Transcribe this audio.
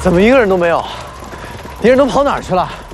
怎么一个人都没有？敌人都跑哪儿去了？